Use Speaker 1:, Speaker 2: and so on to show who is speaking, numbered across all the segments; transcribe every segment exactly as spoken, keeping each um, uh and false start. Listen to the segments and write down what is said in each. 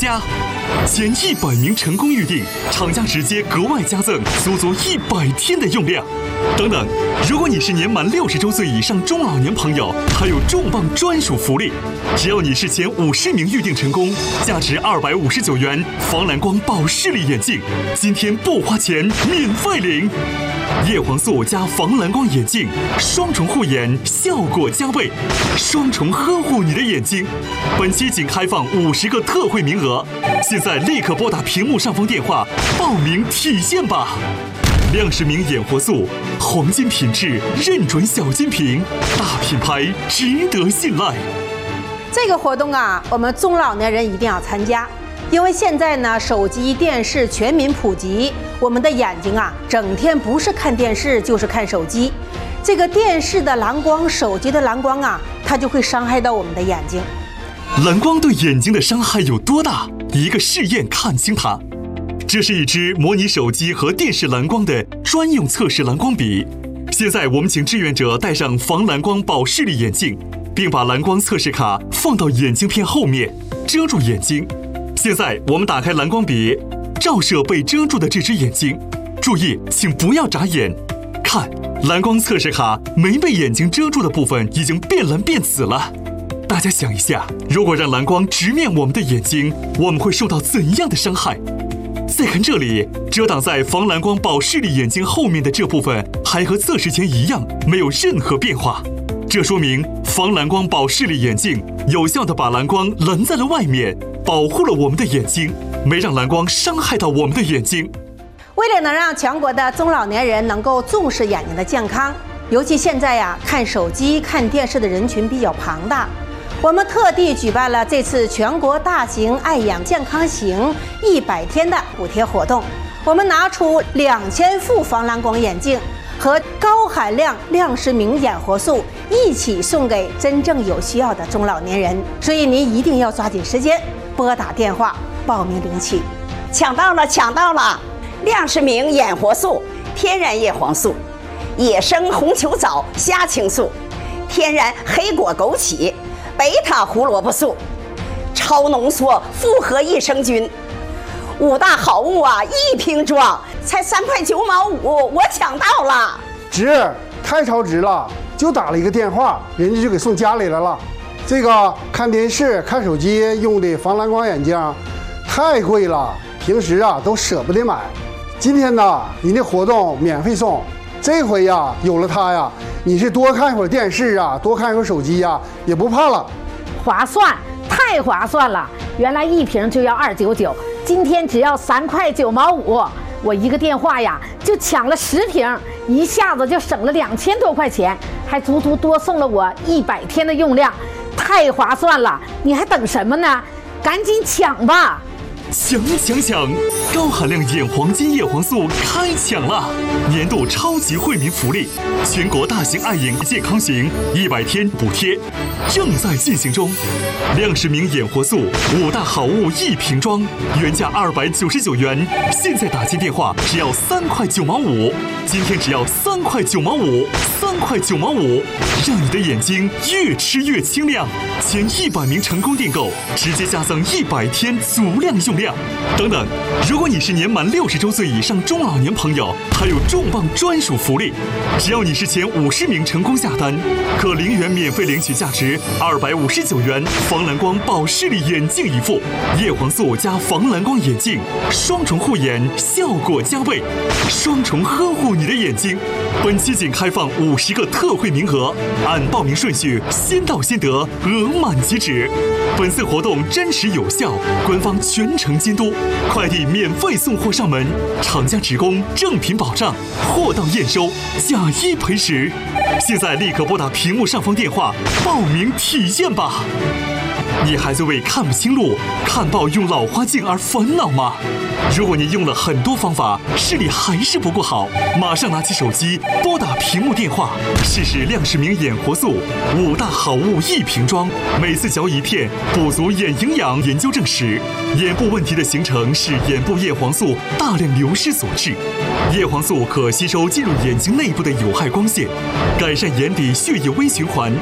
Speaker 1: 家。前一百名成功预定，厂家直接格外加赠足足一百天的用量。等等，如果你是年满六十周岁以上中老年朋友，还有重磅专属福利，只要你是前五十名预定成功，价值二百五十九元防蓝光保视力眼镜，今天不花钱免费领。叶黄素加防蓝光眼镜，双重护眼，效果加倍，双重呵护你的眼睛。本期仅开放五十个特惠名额，现在立刻拨打屏幕上方电话报名体验吧。亮世明眼活素，黄金品质，认准小金瓶，大品牌，值得信赖。
Speaker 2: 这个活动啊，我们中老年人一定要参加，因为现在呢，手机、电视全民普及，我们的眼睛啊，整天不是看电视就是看手机。这个电视的蓝光、手机的蓝光啊，它就会伤害到我们的眼睛。
Speaker 1: 蓝光对眼睛的伤害有多大？一个试验看清它。这是一支模拟手机和电视蓝光的专用测试蓝光笔。现在我们请志愿者戴上防蓝光保视力眼镜，并把蓝光测试卡放到眼镜片后面，遮住眼睛。现在我们打开蓝光笔，照射被遮住的这只眼睛。注意，请不要眨眼。看，蓝光测试卡没被眼睛遮住的部分已经变蓝变紫了。大家想一下，如果让蓝光直面我们的眼睛，我们会受到怎样的伤害？再看这里，遮挡在防蓝光保视力眼镜后面的这部分还和测试前一样，没有任何变化。这说明防蓝光保视力眼镜有效地把蓝光拦在了外面，保护了我们的眼睛，没让蓝光伤害到我们的眼睛。
Speaker 2: 为了能让全国的中老年人能够重视眼睛的健康，尤其现在呀，看手机、看电视的人群比较庞大，我们特地举办了这次全国大型爱眼健康行一百天的补贴活动。我们拿出两千副防蓝光眼镜和高含量亮世明眼活素一起送给真正有需要的中老年人，所以您一定要抓紧时间拨打电话报名领取。
Speaker 3: 抢到了，抢到了！亮世明眼活素，天然叶黄素，野生红球藻虾青素，天然黑果枸杞，贝塔胡萝卜素，超浓缩复合益生菌，五大好物啊，一瓶装才三块九毛五，我抢到了，
Speaker 4: 值，太超值了！就打了一个电话，人家就给送家里来了。这个看电视、看手机用的防蓝光眼镜太贵了，平时啊都舍不得买。今天呢，人家活动免费送，这回呀有了它呀，你是多看一会儿电视啊，多看一会儿手机呀，也不怕了。
Speaker 5: 划算，太划算了！原来一瓶就要二九九，今天只要三块九毛五，我一个电话呀就抢了十瓶，一下子就省了两千多块钱，还足足多送了我一百天的用量，太划算了！你还等什么呢？赶紧抢吧！
Speaker 1: 抢抢抢！高含量眼黄金叶黄素开抢了！年度超级惠民福利，全国大型爱眼健康行一百天补贴正在进行中。亮世明眼活素五大好物一瓶装，原价二百九十九元，现在打进电话只要三块九毛五，今天只要三块九毛五，三块九毛五，让你的眼睛越吃越清亮。前一百名成功订购，直接加赠一百天足量用量。等等，如果你是年满六十周岁以上中老年朋友，还有重磅专属福利，只要你是前五十名成功下单，可零元免费领取价值二百五十九元防蓝光保视力眼镜一副，叶黄素加防蓝光眼镜，双重护眼，效果加倍，双重呵护你的眼睛。本期仅开放五十个特惠名额，按报名顺序先到先得，额满即止。本次活动真实有效，官方全程监督，快递免费送货上门，厂家职工正品保障，货到验收，假一赔十。现在立刻拨打屏幕上方电话报名体验吧。你还在为看不清路、看报用老花镜而烦恼吗？如果你用了很多方法，视力还是不够好，马上拿起手机拨打屏幕电话，试试亮世明眼活素五大好物一瓶装，每次嚼一片，补足眼营养。研究证实，眼部问题的形成是眼部叶黄素大量流失所致。叶黄素可吸收进入眼睛内部的有害光线，改善眼底血液微循环，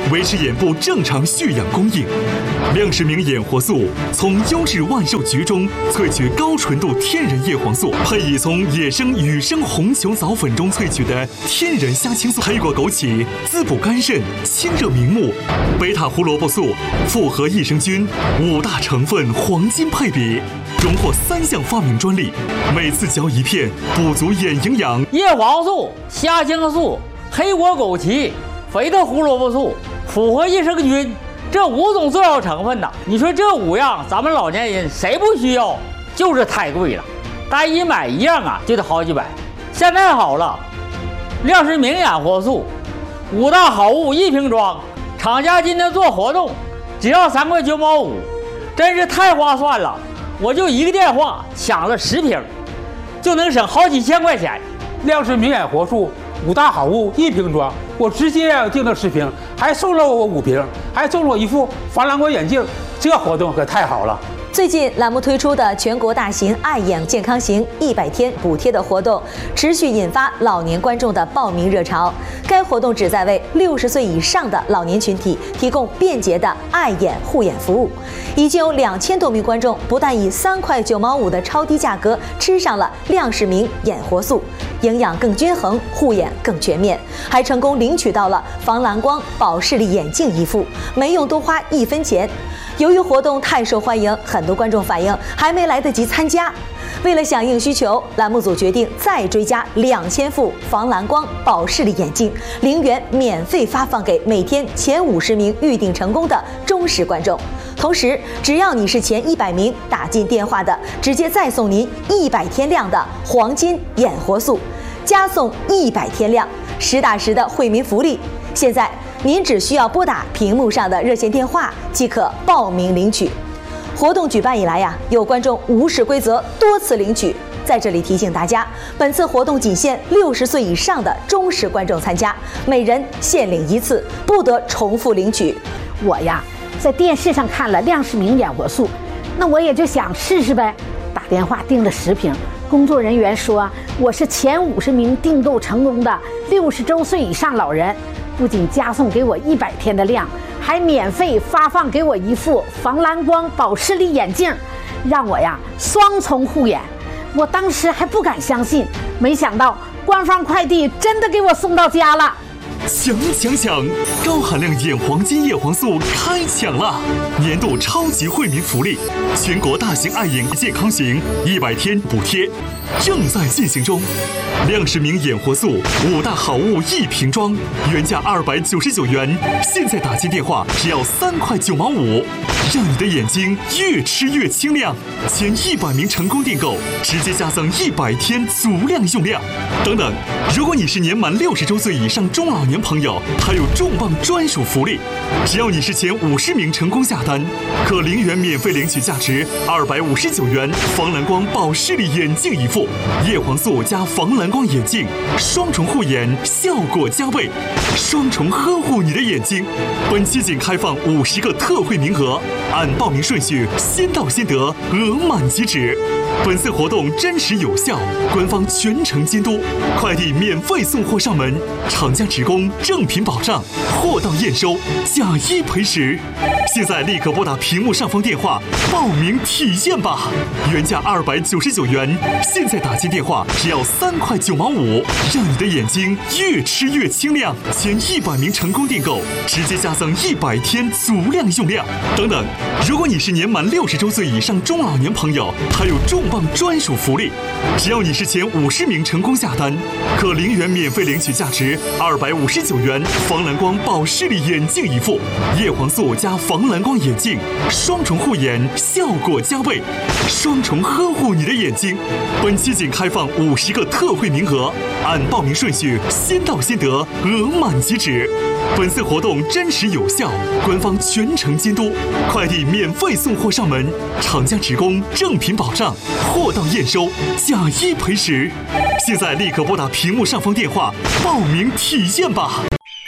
Speaker 1: 维持眼部正常蓄氧供应。亮视明眼活素从优质万寿菊中萃取高纯度天然叶黄素，配以从野生羽生红球藻粉中萃取的天然虾青素，黑果枸杞滋补肝肾、清热明目，贝塔胡萝卜素复合益生菌，五大成分黄金配比，荣获三项发明专利。每次嚼一片，补足眼营养。
Speaker 6: 叶黄素、虾青素、黑果枸杞、贝塔胡萝卜素、复合益生菌，这五种重要成分呐，你说这五样咱们老年人谁不需要？就是太贵了，单一买一样啊就得好几百。现在好了，亮视明眼活素五大好物一瓶装，厂家今天做活动，只要三块九毛五，真是太划算了。我就一个电话抢了十瓶，就能省好几千块钱。
Speaker 7: 亮视明眼活素五大好物一瓶装，我直接订了十瓶，还送了我五瓶，还送了我一副防蓝光眼镜，这活动可太好了。
Speaker 8: 最近栏目推出的全国大型爱眼健康行一百天补贴的活动，持续引发老年观众的报名热潮。该活动旨在为六十岁以上的老年群体提供便捷的爱眼护眼服务。已经有两千多名观众不但以三块九毛五的超低价格吃上了亮视明眼活素，营养更均衡，护眼更全面，还成功领取到了防蓝光保视力眼镜一副，没用多花一分钱。由于活动太受欢迎，很多观众反映还没来得及参加。为了响应需求，栏目组决定再追加两千副防蓝光保视力眼镜，零元免费发放给每天前五十名预订成功的忠实观众。同时，只要你是前一百名打进电话的，直接再送您一百天量的黄金眼活素，加送一百天量，实打实的惠民福利。现在您只需要拨打屏幕上的热线电话即可报名领取。活动举办以来呀，有观众无视规则多次领取。在这里提醒大家，本次活动仅限六十岁以上的忠实观众参加，每人限领一次，不得重复领取。
Speaker 5: 我呀，在电视上看了亮视明眼活素，那我也就想试试呗，打电话订了十瓶。工作人员说我是前五十名订购成功的六十周岁以上老人，不仅加送给我一百天的量，还免费发放给我一副防蓝光保视力眼镜，让我呀双重护眼。我当时还不敢相信，没想到官方快递真的给我送到家了。
Speaker 1: 抢抢抢！高含量眼黄金叶黄素开抢了！年度超级惠民福利，全国大型爱眼健康行一百天补贴正在进行中。亮视明眼活素五大好物一瓶装，原价二百九十九元，现在打进电话只要三块九毛五，让你的眼睛越吃越清亮。前一百名成功订购，直接加赠一百天足量用量。等等，如果你是年满六十周岁以上中老年朋友，还有重磅专属福利，只要你是前五十名成功下单，可零元免费领取价值二百五十九元防蓝光保视力眼镜一副，叶黄素加防蓝光眼镜，双重护眼，效果加倍，双重呵护你的眼睛。本期仅开放五十个特惠名额，按报名顺序先到先得，额满即止。本次活动真实有效，官方全程监督，快递免费送货上门，厂家职工正品保障，货到验收，假一赔十。现在立刻拨打屏幕上方电话报名体验吧！原价二百九十九元，现在打进电话只要三块九毛五，让你的眼睛越吃越清亮。前一百名成功订购，直接加赠一百天足量用量。等等，如果你是年满六十周岁以上中老年朋友，还有重磅专属福利，只要你是前五十名成功下单，可零元免费领取价值二百五十九元防蓝光保视力眼镜一副，叶黄素加防蓝光眼镜，双重护眼，效果加倍，双重呵护你的眼睛。本期仅开放五十个特惠名额，按报名顺序先到先得，额满即止。本次活动真实有效，官方全程监督，快递免费送货上门，厂家职工正品保障，货到验收，假一赔十。现在立刻拨打屏幕上方电话报名体验吧！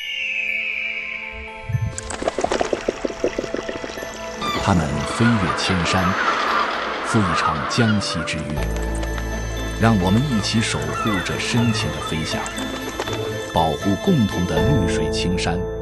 Speaker 9: 他们飞越千山，赴一场江西之约，让我们一起守护这深情的飞翔，保护共同的绿水青山。